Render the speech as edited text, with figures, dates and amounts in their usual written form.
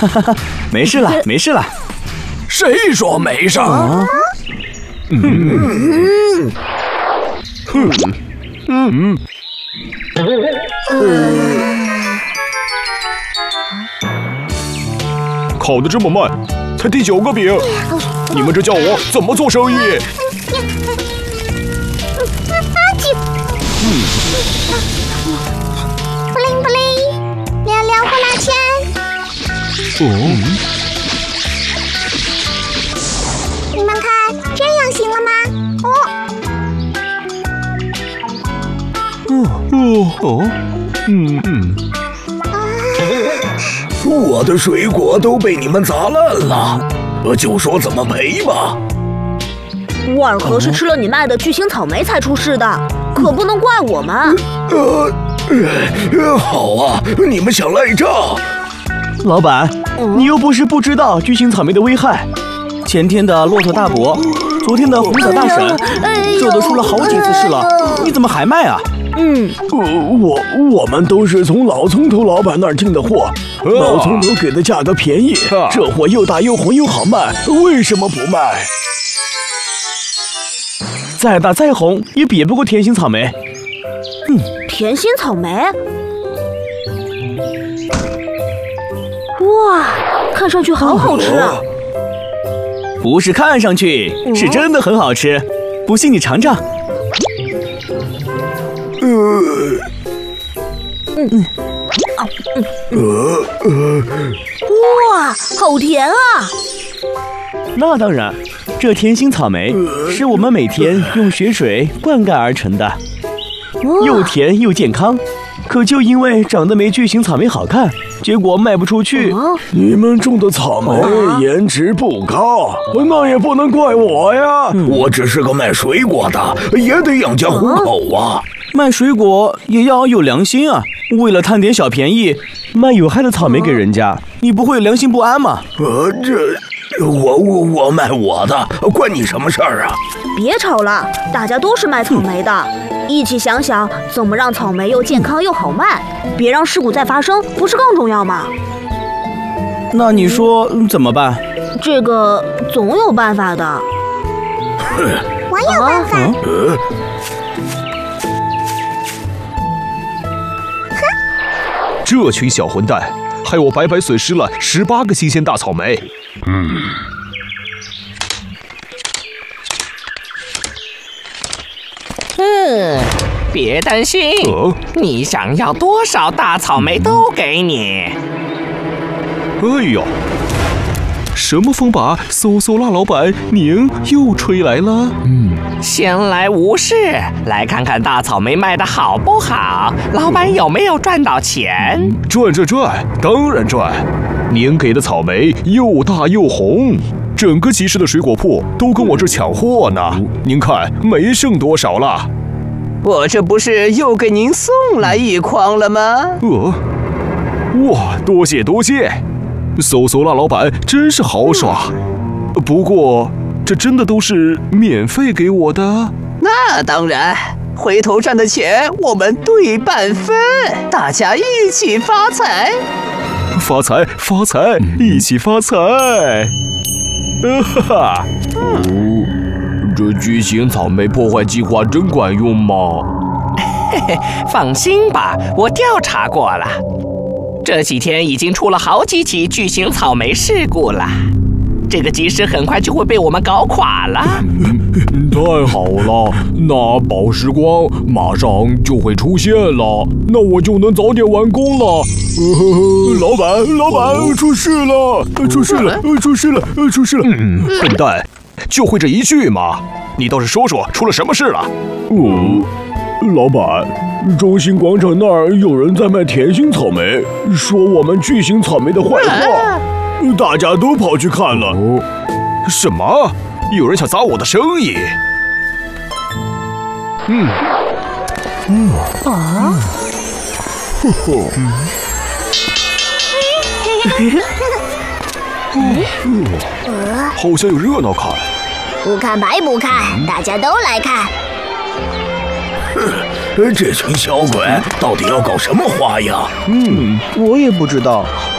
哈哈，没事了，没事了。 谁说没事？ 烤得这么慢，才第9个饼，你们这叫我怎么做生意？ 布灵布灵，亮亮呼啦圈。你们看，这样行了吗？ 我的水果都被你们砸烂了，就说怎么赔吧。 沃尔河是吃了你卖的巨型草莓才出事的，可不能怪我们。 好啊，你们想赖账？ 老板，你又不是不知道巨型草莓的危害。前天的骆驼大伯，昨天的红色大婶，这都出了好几次事了，你怎么还卖啊？ 我们都是从老葱头老板那儿进的货，老葱头给的价格便宜，这货又大又红又好卖，为什么不卖？ 再大再红也比不过甜心草莓。 甜心草莓？哇，看上去好好吃啊！ 不是看上去，是真的很好吃。不信你尝尝。 哇，好甜啊！ 那当然，这甜心草莓是我们每天用雪水灌溉而成的，又甜又健康。可就因为长得没巨型草莓好看，结果卖不出去。 你们种的草莓颜值不高，那也不能怪我呀。我只是个卖水果的，也得养家糊口啊。 卖水果也要有良心啊！为了贪点小便宜，卖有害的草莓给人家，你不会良心不安吗？ 我卖我的，关你什么事儿啊？ 别吵了，大家都是卖草莓的，一起想想怎么让草莓又健康又好卖，别让事故再发生，不是更重要吗？ 那你说怎么办？ 这个总有办法的。 我有办法。 这群小混蛋，害我白白损失了18个新鲜大草莓。 别担心，你想要多少大草莓都给你。 哎呦，什么风把嗖嗖辣老板您又吹来了？ 闲来无事，来看看大草莓卖的好不好，老板有没有赚到钱？ 赚，当然赚。您给的草莓又大又红，整个集市的水果铺都跟我这抢货呢。您看没剩多少了。 我这不是又给您送来一筐了吗？ 哇，多谢。嗖嗖辣老板真是豪爽。不过这真的都是免费给我的？ 那当然，回头赚的钱我们对半分，大家一起发财。 发财，一起发财！哈哈。 这巨型草莓破坏计划真管用吗？ 嘿嘿，放心吧，我调查过了，这几天已经出了好几起巨型草莓事故了。这个集市很快就会被我们搞垮了。 太好了，那宝石光马上就会出现了，那我就能早点完工了。老板，出事了！ 笨蛋，就会这一句吗？你倒是说说出了什么事了？ 老板，中心广场那儿有人在卖甜心草莓，说我们巨型草莓的坏话。大家都跑去看了。 什么？有人想砸我的生意？好像有热闹看。 不看白不看，大家都来看。 这群小鬼到底要搞什么花样？ 我也不知道。